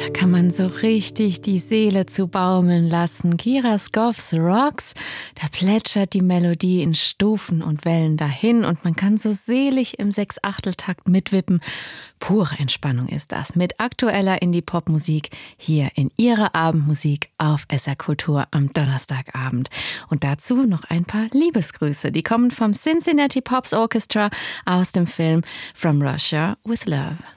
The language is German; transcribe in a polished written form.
Da kann man so richtig die Seele zu baumeln lassen. Kira Scoffs Rocks, da plätschert die Melodie in Stufen und Wellen dahin und man kann so selig im Sechsachteltakt mitwippen. Pure Entspannung ist das mit aktueller Indie-Pop-Musik hier in Ihrer Abendmusik auf SR Kultur am Donnerstagabend. Und dazu noch ein paar Liebesgrüße. Die kommen vom Cincinnati Pops Orchestra aus dem Film From Russia with Love.